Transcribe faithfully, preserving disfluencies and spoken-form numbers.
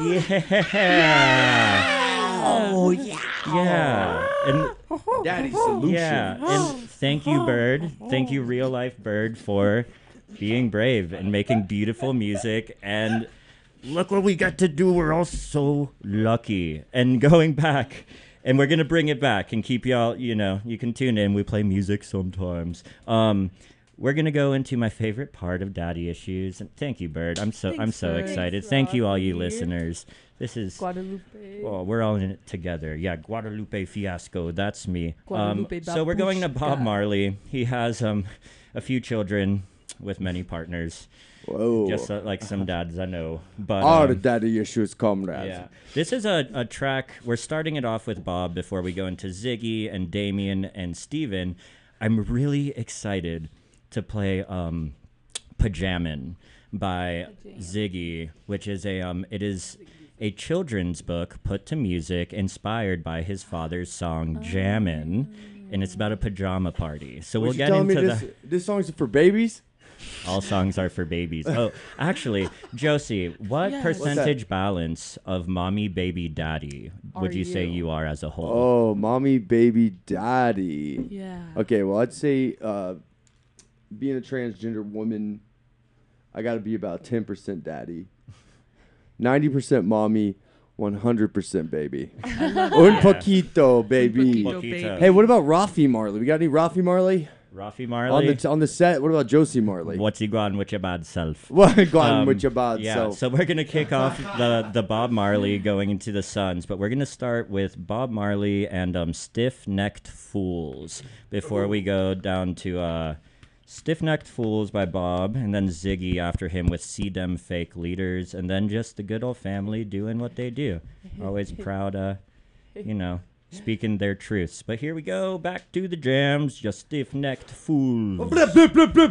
Yeah. Oh yeah. Yeah. And Daddy solution. yeah. And thank you, Bird. Thank you, real life Bird, for being brave and making beautiful music. And look what we got to do. We're all so lucky. And going back, and we're gonna bring it back and keep y'all. You know, you can tune in. We play music sometimes. Um, we're gonna go into my favorite part of Daddy Issues. And thank you, Bird. I'm so I'm Thanks, so Bird. excited. Thanks, Thank you, all you Robbie. listeners. This is Guadalupe. Oh, we're all in it together. Yeah, Guadalupe Fiasco. That's me. Guadalupe um, so we're going to Bob Babushka. Marley. He has um, a few children with many partners, Whoa. just uh, like some dads I know. But Our um, daddy issues, comrades. yeah, this is a, a track. We're starting it off with Bob before we go into Ziggy and Damien and Steven. I'm really excited to play um, Pajamin by Ziggy, which is a um, it is a children's book put to music inspired by his father's song Jammin', and it's about a pajama party. So What we'll you get telling into me the this, this song's for babies? all songs are for babies. Oh, actually, Josie, what Yes. percentage balance of mommy, baby, daddy would Are you say you? you are as a whole? Oh, mommy, baby, daddy. Yeah. Okay, well, I'd say uh, being a transgender woman, I got to be about ten percent daddy, ninety percent mommy, one hundred percent baby. Un poquito, baby. poquito, Poquito. baby. Hey, what about Rafi Marley? We got any Rafi Marley? Rafi On Marley, the, t- on the set, what about Josie Marley? what's he gone with your bad self? What gone Um, with your bad yeah, self? so we're gonna kick off the the Bob Marley going into the Suns, but we're gonna start with Bob Marley and um, Stiff Necked Fools before we go down to uh, Stiff Necked Fools by Bob, and then Ziggy after him with See Dem Fake Leaders, and then just the good old family doing what they do. Always proud, uh, you know, speaking their truths. But here we go, back to the jams, just Stiff Necked Fools. Blip, blip, blip, blip.